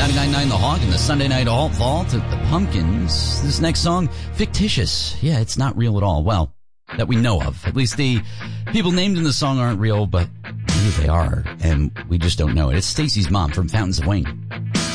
99.9 The Hog and the Sunday Night Alt Vault at the Pumpkins. This next song, fictitious. Yeah, it's not real at all. Well, that we know of. At least the people named in the song aren't real, but maybe they are, and we just don't know it. It's Stacy's mom from Fountains of Wayne.